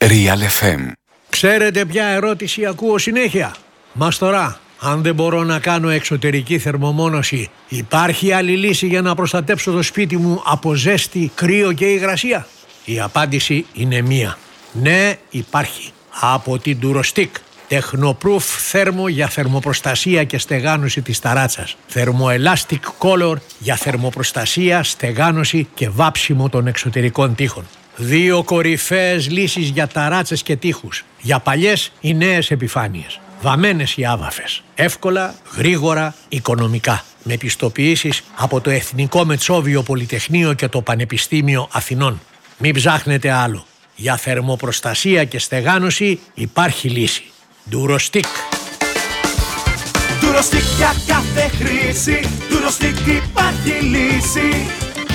Real FM. Ξέρετε ποια ερώτηση ακούω συνέχεια? Μας τώρα, αν δεν μπορώ να κάνω εξωτερική θερμομόνωση, υπάρχει άλλη λύση για να προστατέψω το σπίτι μου από ζέστη, κρύο και υγρασία? Η απάντηση είναι μία. Ναι, υπάρχει. Από την Durostick. Technoproof θέρμο για θερμοπροστασία και στεγάνωση της ταράτσας. Thermoelastic Color για θερμοπροστασία, στεγάνωση και βάψιμο των εξωτερικών τοίχων. 2 κορυφαίες λύσεις για ταράτσες και τοίχους. Για παλιές ή νέες επιφάνειες. Βαμμένες ή άβαφες. Εύκολα, γρήγορα, οικονομικά. Με πιστοποιήσεις από το Εθνικό Μετσόβιο Πολυτεχνείο και το Πανεπιστήμιο Αθηνών. Μην ψάχνετε άλλο. Για θερμοπροστασία και στεγάνωση υπάρχει λύση. Durostick. Durostick για κάθε χρήση. Durostick υπάρχει λύση.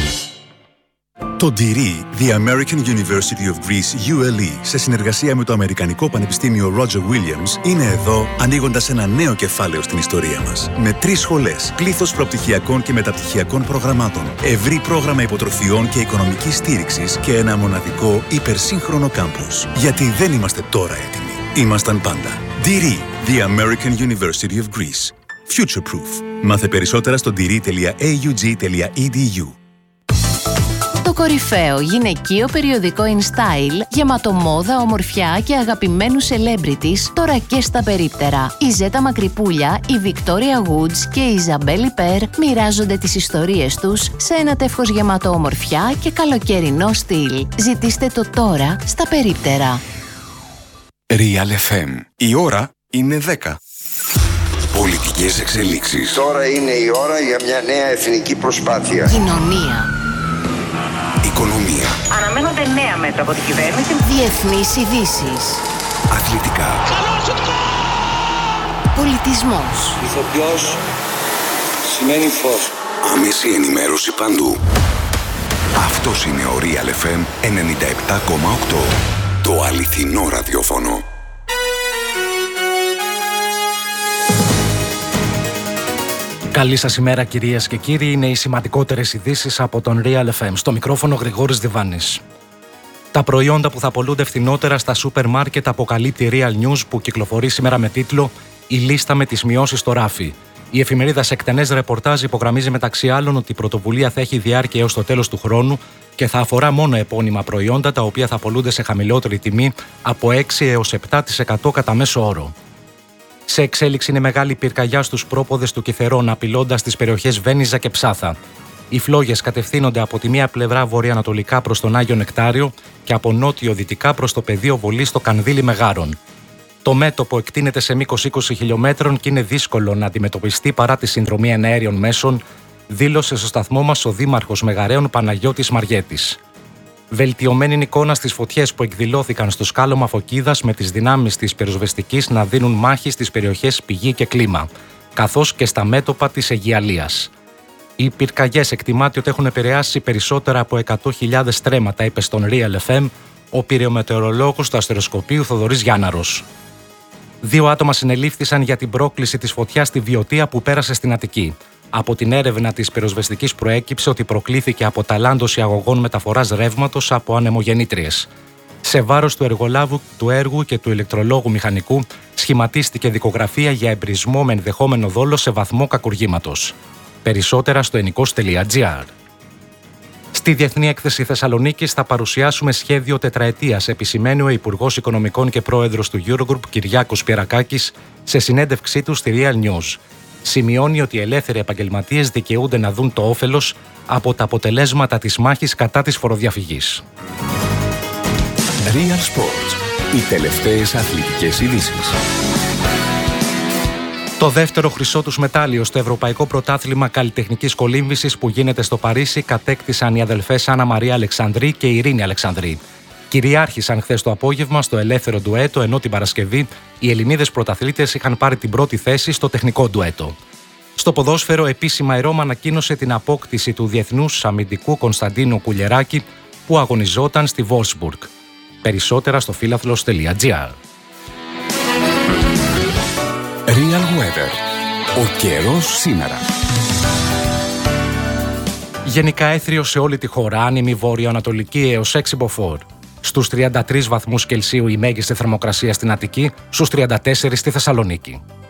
Το DIRI, The American University of Greece, ULE, σε συνεργασία με το Αμερικανικό Πανεπιστήμιο Roger Williams, είναι εδώ ανοίγοντας ένα νέο κεφάλαιο στην ιστορία μας. Με 3 σχολές, πλήθος προπτυχιακών και μεταπτυχιακών προγραμμάτων, ευρύ πρόγραμμα υποτροφιών και οικονομικής στήριξης και ένα μοναδικό υπερσύγχρονο κάμπους. Γιατί δεν είμαστε τώρα έτοιμοι. Ήμασταν πάντα. DIRI, The American University of Greece. Future Proof. Μάθε περισσότερα στο diri.aug.edu. Το κορυφαίο γυναικείο περιοδικό InStyle, γεμάτο μόδα, ομορφιά και αγαπημένους celebrities, τώρα και στα περίπτερα. Η Ζέτα Μακρυπούλια, η Victoria Woods και η Ιζαμπέλ Περ μοιράζονται τις ιστορίες τους σε ένα τεύχος γεμάτο ομορφιά και καλοκαιρινό στυλ. Ζητήστε το τώρα στα περίπτερα. Real FM. Η ώρα είναι 10. Πολιτικές εξελίξεις. Τώρα είναι η ώρα για μια νέα εθνική προσπάθεια. Κοινωνία. Οικονομία. Αναμένονται νέα μέτρα από την κυβέρνηση. Διεθνείς ειδήσεις. Αθλητικά. Πολιτισμός. Ηθοποιός σημαίνει φως. Άμεση ενημέρωση παντού. Αυτός είναι ο Real FM 97,8. Το αληθινό ραδιόφωνο. Καλή σας ημέρα κυρίες και κύριοι, είναι οι σημαντικότερες ειδήσεις από τον Real FM. Στο μικρόφωνο Γρηγόρης Διβάνης. Τα προϊόντα που θα πωλούνται φθηνότερα στα σούπερ μάρκετ αποκαλύπτει Real News, που κυκλοφορεί σήμερα με τίτλο «Η λίστα με τις μειώσεις στο ράφι». Η εφημερίδα σε εκτενές ρεπορτάζ υπογραμμίζει μεταξύ άλλων ότι η πρωτοβουλία θα έχει διάρκεια έως το τέλος του χρόνου και θα αφορά μόνο επώνυμα προϊόντα, τα οποία θα πωλούνται σε χαμηλότερη τιμή από 6 έως 7% κατά μέσο όρο. Σε εξέλιξη είναι μεγάλη πυρκαγιά στους πρόποδες του Κιθερών, απειλώντας τις περιοχές Βένιζα και Ψάθα. Οι φλόγες κατευθύνονται από τη μία πλευρά βορειοανατολικά προς τον Άγιο Νεκτάριο και από νότιο-δυτικά προς το πεδίο βολής στο Κανδύλι Μεγάρων. Το μέτωπο εκτείνεται σε μήκος 20 χιλιόμετρων και είναι δύσκολο να αντιμετωπιστεί παρά τη συνδρομή εναέριων μέσων, δήλωσε στο σταθμό μας ο Δήμαρχος Μεγαρέων Παναγιώτης Μαριέτης. Βελτιωμένη είναι εικόνα στις φωτιές που εκδηλώθηκαν στο σκάλωμα Φωκίδας, με τις δυνάμεις της πυροσβεστικής να δίνουν μάχη στις περιοχές Πηγή και Κλίμα, καθώς και στα μέτωπα της Αιγιαλίας. Οι πυρκαγιές εκτιμάται ότι έχουν επηρεάσει περισσότερα από 100.000 στρέμματα, είπε στον Real FM ο πυρομετεωρολόγος του αστεροσκοπείου Θοδωρής Γιάνναρος. 2 άτομα συνελήφθησαν για την πρόκληση της φωτιάς στη Βιωτία που πέρασε στην Αττική. Από την έρευνα της πυροσβεστικής προέκυψε ότι προκλήθηκε από ταλάντωση αγωγών μεταφοράς ρεύματος από ανεμογεννήτριες. Σε βάρος του εργολάβου του έργου και του ηλεκτρολόγου μηχανικού σχηματίστηκε δικογραφία για εμπρισμό με ενδεχόμενο δόλο σε βαθμό κακουργήματος. Περισσότερα στο ενικός.gr. Στη Διεθνή Έκθεση Θεσσαλονίκης θα παρουσιάσουμε σχέδιο τετραετίας, επισημαίνει ο Υπουργός Οικονομικών και Πρόεδρος του Eurogroup Κυριάκος Πιερακάκης σε συνέντευξή του στη Real News. Σημειώνει ότι οι ελεύθεροι επαγγελματίες δικαιούνται να δουν το όφελος από τα αποτελέσματα της μάχης κατά της φοροδιαφυγής. Real Sports. Οι τελευταίες αθλητικές ειδήσεις. Το δεύτερο χρυσό τους μετάλλιο στο Ευρωπαϊκό Πρωτάθλημα Καλλιτεχνικής Κολύμβησης που γίνεται στο Παρίσι κατέκτησαν οι αδελφές Άννα Μαρία Αλεξανδρή και Ειρήνη Αλεξανδρή. Κυριάρχησαν χθες το απόγευμα στο ελεύθερο ντουέτο, ενώ την Παρασκευή οι Ελληνίδες πρωταθλήτες είχαν πάρει την πρώτη θέση στο τεχνικό ντουέτο. Στο ποδόσφαιρο, επίσημα η Ρώμα ανακοίνωσε την απόκτηση του διεθνούς αμυντικού Κωνσταντίνου Κουλιεράκη, που αγωνιζόταν στη Wolfsburg. Περισσότερα στο φίλαθλος.gr. Real Weather. Ο καιρός σήμερα. Γενικά έθριο σε όλη τη χώρα, άνεμη βόρειο-ανατολική έως 6 μποφόρ. Στους 33 βαθμούς Κελσίου η μέγιστη θερμοκρασία στην Αττική, στους 34 στη Θεσσαλονίκη.